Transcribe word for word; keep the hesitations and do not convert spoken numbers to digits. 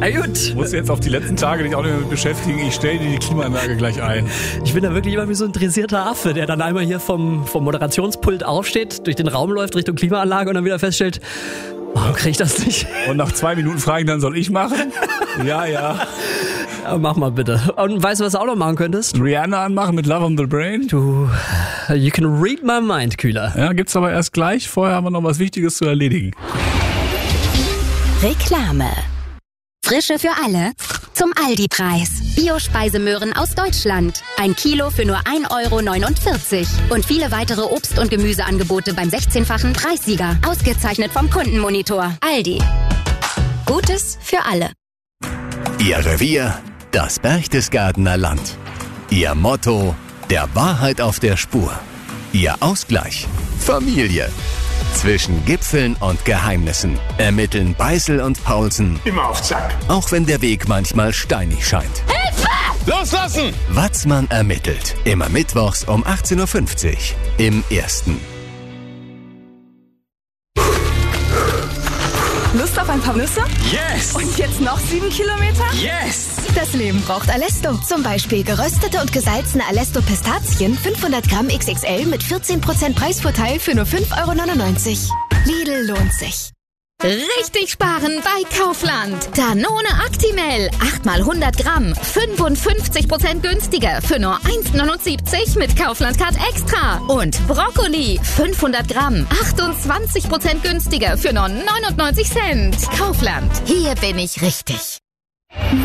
Na gut. Ich muss jetzt auf die letzten Tage dich auch nicht mehr mit beschäftigen. Ich stelle dir die Klimaanlage gleich ein. Ich bin da wirklich immer wie so ein dressierter Affe, der dann einmal hier vom, vom Moderationspult aufsteht, durch den Raum läuft Richtung Klimaanlage und dann wieder feststellt, warum krieg ich das nicht? Und nach zwei Minuten fragen, dann soll ich machen? Ja, ja. Ja, mach mal bitte. Und weißt du, was du auch noch machen könntest? Rihanna anmachen mit Love on the Brain? Du, you can read my mind, Kühler. Ja, gibt's aber erst gleich. Vorher haben wir noch was Wichtiges zu erledigen. Reklame. Frische für alle. Zum Aldi-Preis. Bio-Speisemöhren aus Deutschland. Ein Kilo für nur ein Euro neunundvierzig. Und viele weitere Obst- und Gemüseangebote beim sechzehnfachen Preissieger. Ausgezeichnet vom Kundenmonitor. Aldi. Gutes für alle. Ihr Revier, das Berchtesgadener Land. Ihr Motto, der Wahrheit auf der Spur. Ihr Ausgleich, Familie. Zwischen Gipfeln und Geheimnissen ermitteln Beißel und Paulsen. Immer auf Zack. Auch wenn der Weg manchmal steinig scheint. Hilfe! Loslassen! Watzmann ermittelt. Immer mittwochs um achtzehn Uhr fünfzig. Im Ersten. Lust auf ein paar Nüsse? Yes! Und jetzt noch sieben Kilometer? Yes! Das Leben braucht Alesto. Zum Beispiel geröstete und gesalzene Alesto-Pistazien, fünfhundert Gramm X X L mit vierzehn Prozent Preisvorteil für nur fünf Euro neunundneunzig. Lidl lohnt sich. Richtig sparen bei Kaufland. Danone Actimel. acht mal hundert Gramm. fünfundfünfzig Prozent günstiger. Für nur eins Euro neunundsiebzig mit Kaufland Card Extra. Und Brokkoli. fünfhundert Gramm. achtundzwanzig Prozent günstiger. Für nur neunundneunzig Cent. Kaufland. Hier bin ich richtig.